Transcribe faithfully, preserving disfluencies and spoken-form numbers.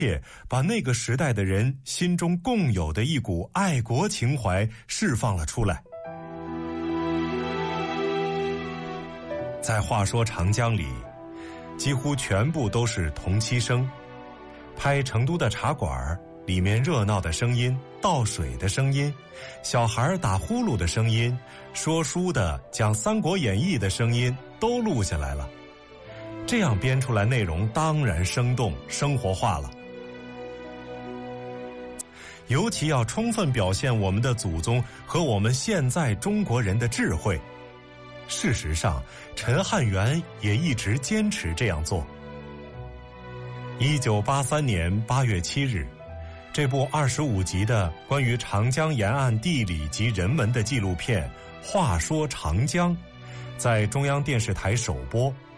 切把那个时代的人心中共有的一股爱国情怀释放了出来。在《话说长江》里，几乎全部都是同期声，拍成都的茶馆，里面热闹的声音，倒水的声音，小孩打呼噜的声音，说书的讲《三国演义》的声音都录下来了。这样编出来内容当然生动生活化了。尤其要充分表现我们的祖宗和我们现在中国人的智慧。事实上，陈汉元也一直坚持这样做。一九八三年八月七日，这部二十五集的关于长江沿岸地理及人文的纪录片《话说长江》在中央电视台首播。